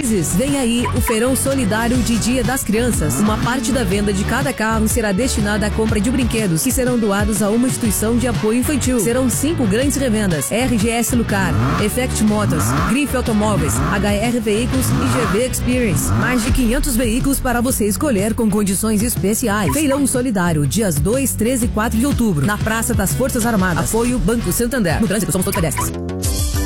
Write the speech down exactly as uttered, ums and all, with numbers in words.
felizes. Vem aí o Feirão Solidário de Dia das Crianças. Uma parte da venda de cada carro será destinada à compra de brinquedos que serão doados a uma instituição de apoio infantil. Serão cinco grandes revendas: R G S Lucar, Effect Motors, Grife Automóveis, H R Veículos e G V Experience. Mais de quinhentos veículos para você escolher com condições especiais. Feirão Solidário, dias dois, treze e quatro de outubro, na Praça das Forças Armadas. Apoio Banco Santander. No trânsito somos todos pedestres.